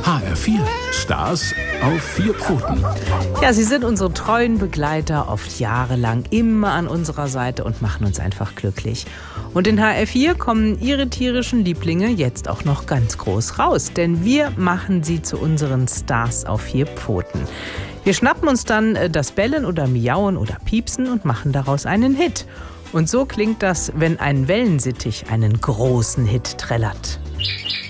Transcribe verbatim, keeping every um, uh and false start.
H R vier, Stars auf vier Pfoten. Ja, sie sind unsere treuen Begleiter, oft jahrelang immer an unserer Seite und machen uns einfach glücklich. Und in H R vier kommen ihre tierischen Lieblinge jetzt auch noch ganz groß raus, denn wir machen sie zu unseren Stars auf vier Pfoten. Wir schnappen uns dann das Bellen oder Miauen oder Piepsen und machen daraus einen Hit. Und so klingt das, wenn ein Wellensittich einen großen Hit trällert.